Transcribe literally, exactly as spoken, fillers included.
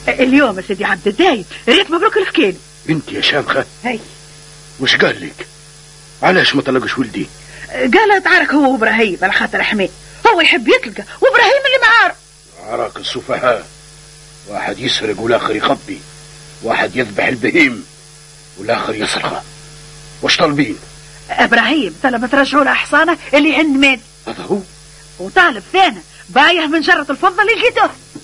اليوم يا سيدي عبد الدايم ريت مبروك الفكين. انت يا شامخه هي وش قال لك؟ علاش ما طلقش ولدي؟ قال تعارك هو وابراهيم على خاطر حميد، هو يحب يطلقه وابراهيم اللي معاه. عراك السفهاء، واحد يسرق والاخر يخبي، واحد يذبح البهيم والاخر يسرقه. وش طالبين؟ ابراهيم طلب ترجعوا له حصانه اللي عند مين، هذا هو، وطالب ثاني بايه من جرة الفضة اللي لقيتوه.